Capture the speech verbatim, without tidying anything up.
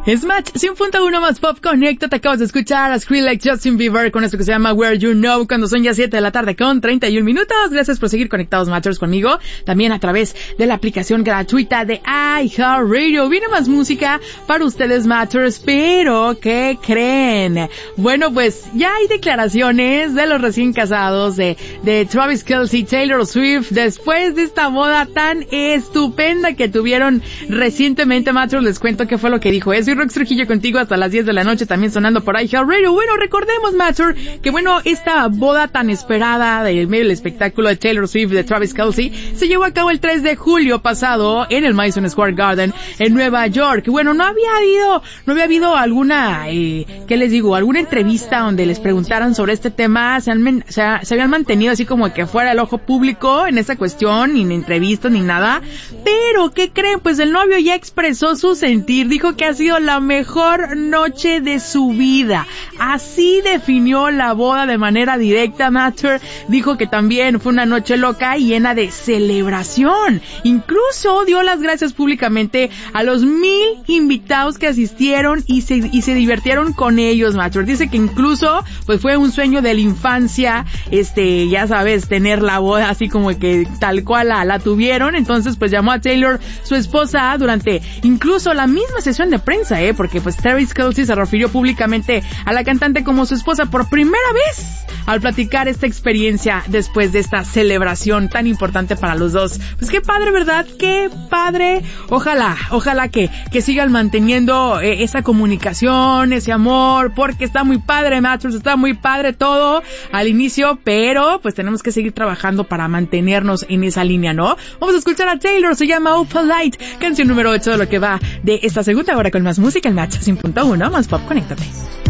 Es Match cien punto uno más Pop Connecta. Te acabas de escuchar a Skrillex, Justin Bieber con esto que se llama Where You Know, cuando son ya siete de la tarde con treinta y un minutos. Gracias por seguir conectados, Matchers, conmigo. También a través de la aplicación gratuita de iHeartRadio. Viene más música para ustedes, Matchers, pero ¿qué creen? Bueno, pues ya hay declaraciones de los recién casados de, de Travis Kelce y Taylor Swift después de esta boda tan estupenda que tuvieron recientemente. Matchers, les cuento qué fue lo que dijo. Es Rox Trujillo contigo hasta las diez de la noche, también sonando por iHeartRadio. Bueno, recordemos, Matcher, que bueno, esta boda tan esperada del medio del espectáculo de Taylor Swift de Travis Kelce se llevó a cabo el tres de julio pasado en el Madison Square Garden en Nueva York. Bueno, no había habido, no había habido alguna, eh, ¿qué les digo? Alguna entrevista donde les preguntaran sobre este tema. Se, han, se, se habían mantenido así como que fuera el ojo público en esta cuestión, ni en entrevistas ni nada. Pero, ¿qué creen? Pues el novio ya expresó su sentir, dijo que ha sido la mejor noche de su vida. Así definió la boda de manera directa. Matter dijo que también fue una noche loca y llena de celebración. Incluso dio las gracias públicamente a los mil invitados que asistieron y se, y se divirtieron con ellos. Matter dice que incluso pues fue un sueño de la infancia, este, ya sabes, tener la boda así como que tal cual la, la tuvieron. Entonces pues llamó a Taylor, su esposa, durante incluso la misma sesión de prensa, eh, porque pues Travis Kelce se refirió públicamente a la cantante como su esposa por primera vez al platicar esta experiencia después de esta celebración tan importante para los dos. Pues qué padre, ¿verdad? Qué padre. Ojalá, ojalá que, que sigan manteniendo eh, esa comunicación, ese amor, porque está muy padre, Matthews, está muy padre todo al inicio, pero pues tenemos que seguir trabajando para mantenernos en esa línea, ¿no? Vamos a escuchar a Taylor, se llama Oh Polite, canción número ocho de lo que va de esta segunda hora con más música, el Match cien punto uno más Pop, conéctate.